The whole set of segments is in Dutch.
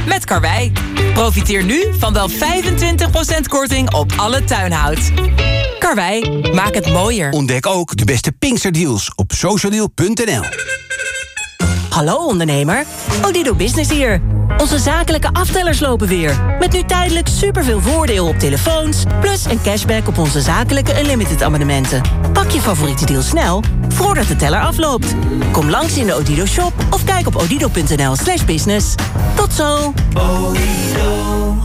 met Karwei. Profiteer nu van wel 25% korting op alle tuinhout. Karwei, maak het mooier. Ontdek ook de beste Pinksterdeals op socialdeal.nl. Hallo ondernemer, Odido Business hier. Onze zakelijke aftellers lopen weer. Met nu tijdelijk superveel voordeel op telefoons... plus een cashback op onze zakelijke Unlimited abonnementen. Pak je favoriete deal snel, voordat de teller afloopt. Kom langs in de Odido shop of kijk op odido.nl/business. Tot zo! Odido.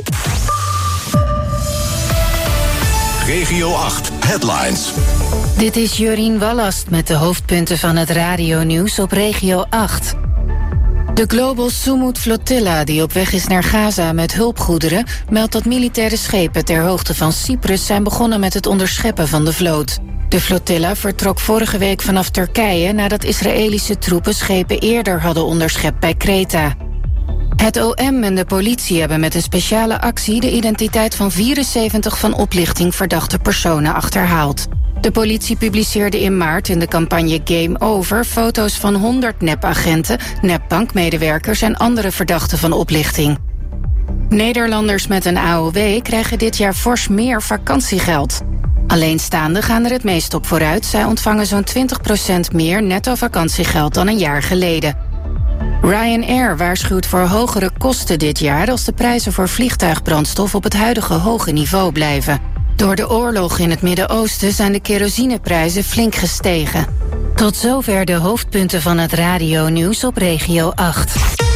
Regio 8 Headlines. Dit is Jorien Wallast met de hoofdpunten van het radionieuws op Regio 8. De Global Sumut Flotilla, die op weg is naar Gaza met hulpgoederen, meldt dat militaire schepen ter hoogte van Cyprus zijn begonnen met het onderscheppen van de vloot. De flotilla vertrok vorige week vanaf Turkije nadat Israëlische troepen schepen eerder hadden onderschept bij Kreta. Het OM en de politie hebben met een speciale actie de identiteit van 74 van oplichting verdachte personen achterhaald. De politie publiceerde in maart in de campagne Game Over foto's van 100 nepagenten, nepbankmedewerkers en andere verdachten van oplichting. Nederlanders met een AOW krijgen dit jaar fors meer vakantiegeld. Alleenstaanden gaan er het meest op vooruit. Zij ontvangen zo'n 20% meer netto vakantiegeld dan een jaar geleden. Ryanair waarschuwt voor hogere kosten dit jaar als de prijzen voor vliegtuigbrandstof op het huidige hoge niveau blijven. Door de oorlog in het Midden-Oosten zijn de kerosineprijzen flink gestegen. Tot zover de hoofdpunten van het radionieuws op Regio 8.